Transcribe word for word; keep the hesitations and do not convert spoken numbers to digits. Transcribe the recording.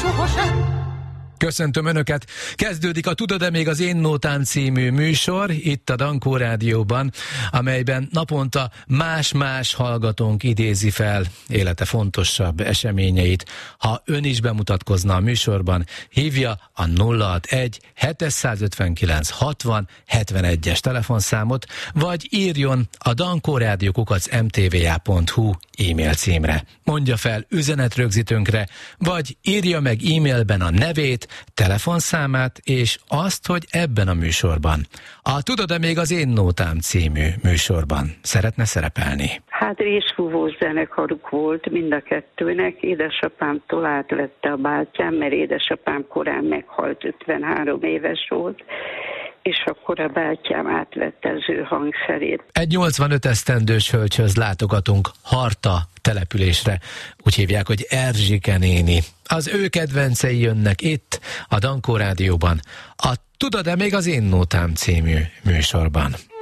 sohasem. Köszöntöm Önöket! Kezdődik a Tudod-e még az Én Nótám című műsor itt a Dankó Rádióban, amelyben naponta más-más hallgatónk idézi fel élete fontosabb eseményeit. Ha ön is bemutatkozna a műsorban, hívja a nulla hatvanegy hétszázötvenkilenc hatvan hetvenegyes telefonszámot, vagy írjon a dankórádió kukac em té vé á pont hu e-mail címre. Mondja fel üzenetrögzítőnkre, vagy írja meg e-mailben a nevét, telefonszámát és azt, hogy ebben a műsorban, a Tudod-e még az Én Nótám című műsorban szeretne szerepelni? Hát résfúvós zenekaruk volt mind a kettőnek. Édesapámtól átvette a bátyám, mert édesapám korán meghalt, ötvenhárom éves volt, és akkor a bátyám átvette az ő hangszerét. Egy nyolcvanöt esztendős hölgyhöz látogatunk Harta településre. Úgy hívják, hogy Erzsike néni. Az ő kedvencei jönnek itt, a Dankó Rádióban, a Tudod-e még az Én Nótám című műsorban.